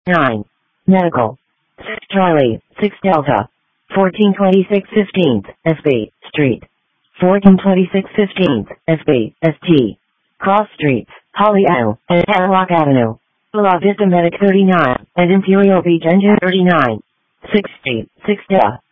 9. Medical. 6 Charlie, 6 Delta. 1426 15th, SB, Street. 1426 15th, SB, ST. Cross Streets, Holly Ave, and Hanlock Avenue. La Vista Medic 39, and Imperial Beach Engine 39. 60, 6 Delta.